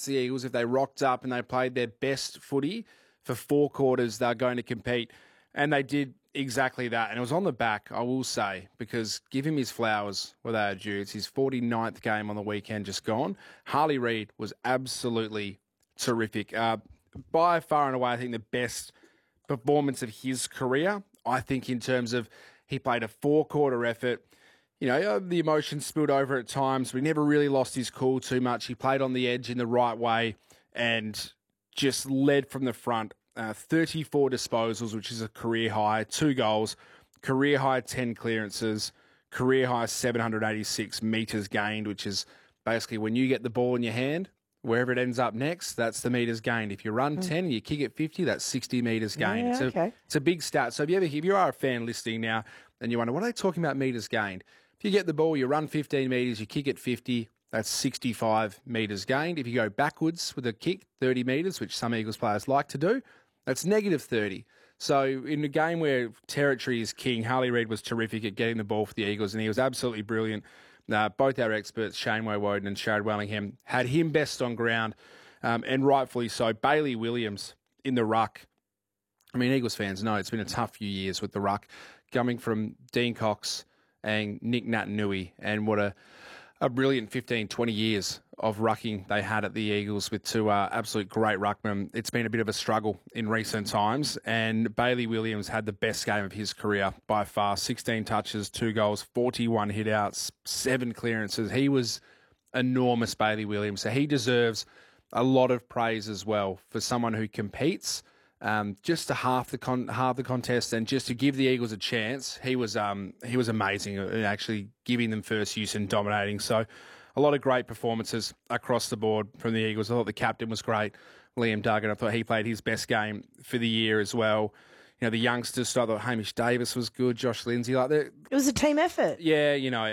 the Eagles, if they rocked up and they played their best footy for 4 quarters, they're going to compete. And they did exactly that. And it was on the back, I will say, because give him his flowers where they are due. It's his 49th game on the weekend just gone. Harley Reid was absolutely terrific. By far and away, I think the best performance of his career. I think in terms of he played a 4-quarter effort. You know, the emotions spilled over at times, but he never really lost his cool too much. He played on the edge in the right way and just led from the front. 34 disposals, which is a career high, 2 goals, career high 10 clearances, career high 786 metres gained, which is basically when you get the ball in your hand, wherever it ends up next, that's the metres gained. If you run 10 and you kick it 50, that's 60 metres gained. Yeah, It's a big stat. So if you are a fan listening now and you wonder, what are they talking about metres gained? If you get the ball, you run 15 metres, you kick it 50, that's 65 metres gained. If you go backwards with a kick, 30 metres, which some Eagles players like to do, that's negative 30. So in a game where territory is king, Harley Reid was terrific at getting the ball for the Eagles, and he was absolutely brilliant. Both our experts, Shane Woewodin and Sharad Wellingham, had him best on ground, and rightfully so. Bailey Williams in the ruck. I mean, Eagles fans know it's been a tough few years with the ruck, coming from Dean Cox and Nick Naitanui, and what a brilliant 15, 20 years of rucking they had at the Eagles with 2 absolute great ruckmen. It's been a bit of a struggle in recent times, and Bailey Williams had the best game of his career by far. 16 touches, 2 goals, 41 hit-outs, 7 clearances. He was enormous, Bailey Williams. So he deserves a lot of praise as well for someone who competes just to half the contest, and just to give the Eagles a chance. He was amazing at actually giving them first use and dominating. So a lot of great performances across the board from the Eagles. I thought the captain was great, Liam Duggan. I thought he played his best game for the year as well. You know, the youngsters, I thought Hamish Davis was good, Josh Lindsay. It was a team effort. Yeah, you know,